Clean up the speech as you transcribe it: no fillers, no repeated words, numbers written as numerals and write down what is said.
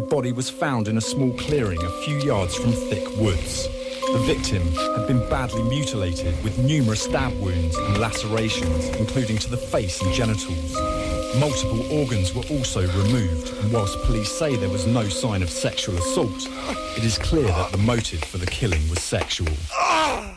body was found in a small clearing a few yards from thick woods. The victim had been badly mutilated with numerous stab wounds and lacerations, including to the face and genitals. Multiple organs were also removed, and whilst police say there was no sign of sexual assault, it is clear that the motive for the killing was sexual.